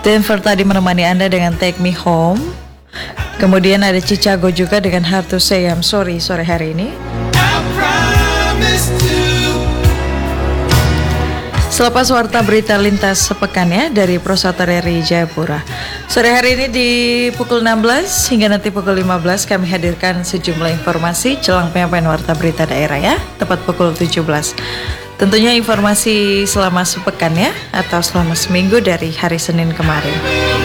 Denver tadi menemani Anda dengan Take Me Home. Kemudian ada Chicago juga dengan Hard to Say I'm Sorry sore hari ini. Selepas warta berita lintas sepekan ya dari Prosatoreri Jayapura. Sore hari ini di pukul 16 hingga nanti pukul 15 kami hadirkan sejumlah informasi jelang penyampaian warta berita daerah ya, tepat pukul 17. Tentunya informasi selama sepekan ya, atau selama seminggu dari hari Senin kemarin.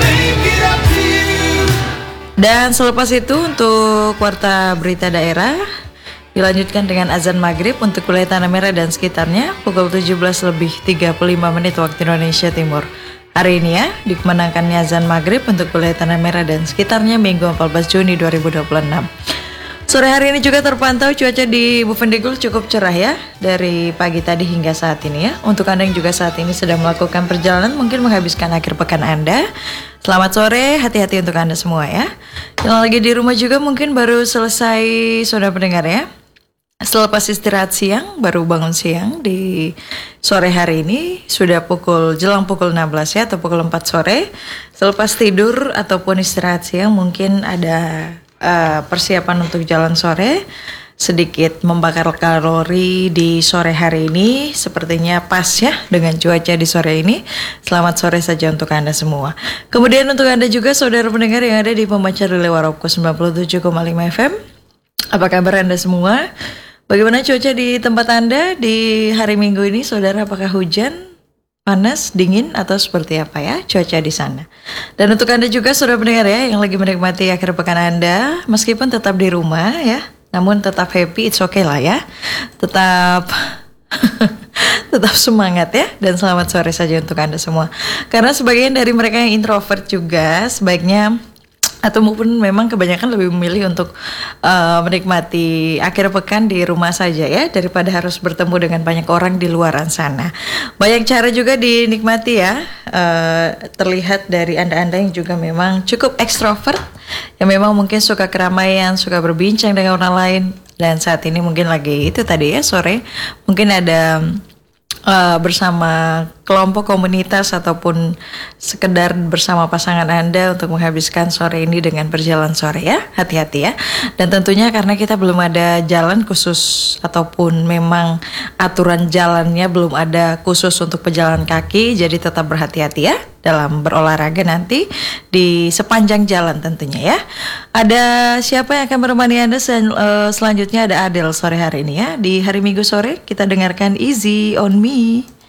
Dan selepas itu untuk warta berita daerah dilanjutkan dengan azan maghrib untuk wilayah Tanah Merah dan sekitarnya pukul 17:35 waktu Indonesia Timur. Hari ini ya, dikumandangkannya azan maghrib untuk wilayah Tanah Merah dan sekitarnya Minggu 14 Juni 2026. Sore hari ini juga terpantau cuaca di Bovendigul cukup cerah ya, dari pagi tadi hingga saat ini ya. Untuk Anda yang juga saat ini sedang melakukan perjalanan, mungkin menghabiskan akhir pekan Anda, selamat sore, hati-hati untuk Anda semua ya. Yang lagi di rumah juga mungkin baru selesai, saudara pendengar ya. Selepas istirahat siang, baru bangun siang di sore hari ini, sudah jelang pukul 16 ya, atau pukul 4 sore. Selepas tidur ataupun istirahat siang mungkin ada persiapan untuk jalan sore, sedikit membakar kalori di sore hari ini. Sepertinya pas ya dengan cuaca di sore ini. Selamat sore saja untuk Anda semua. Kemudian untuk Anda juga saudara pendengar yang ada di pemancar relay Warokku 97,5 FM, apa kabar Anda semua? Bagaimana cuaca di tempat Anda di hari Minggu ini, saudara? Apakah hujan, panas, dingin, atau seperti apa ya cuaca di sana? Dan untuk Anda juga saudara pendengar ya yang lagi menikmati akhir pekan Anda, meskipun tetap di rumah ya, namun tetap happy, it's okay lah ya. Tetap tetap semangat ya, dan selamat sore saja untuk Anda semua. Karena sebagian dari mereka yang introvert juga sebaiknya atau maupun memang kebanyakan lebih memilih untuk menikmati akhir pekan di rumah saja ya, daripada harus bertemu dengan banyak orang di luaran sana. Banyak cara juga dinikmati ya, terlihat dari Anda-Anda yang juga memang cukup ekstrovert, yang memang mungkin suka keramaian, suka berbincang dengan orang lain. Dan saat ini mungkin lagi itu tadi ya sore, mungkin ada bersama kelompok komunitas ataupun sekedar bersama pasangan Anda untuk menghabiskan sore ini dengan berjalan sore ya, hati-hati ya. Dan tentunya karena kita belum ada jalan khusus ataupun memang aturan jalannya belum ada khusus untuk pejalan kaki, jadi tetap berhati-hati ya dalam berolahraga nanti di sepanjang jalan tentunya ya. Ada siapa yang akan menemani Anda selanjutnya? Ada Adele sore hari ini ya. Di hari Minggu sore kita dengarkan Easy on Me.